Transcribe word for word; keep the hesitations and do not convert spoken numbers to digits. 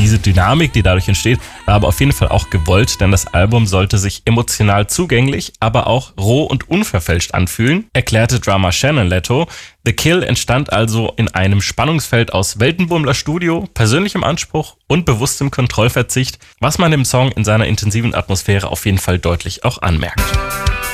diese Dynamik, die dadurch entsteht, war aber auf jeden Fall auch gewollt, denn das Album sollte sich emotional zugänglich, aber auch roh und unverfälscht anfühlen, erklärte Drummer Shannon Letto. The Kill entstand also in einem Spannungsfeld aus Weltenbummler Studio, persönlichem Anspruch und bewusstem Kontrollverzicht, was man dem Song in seiner intensiven Atmosphäre auf jeden Fall deutlich auch anmerkt.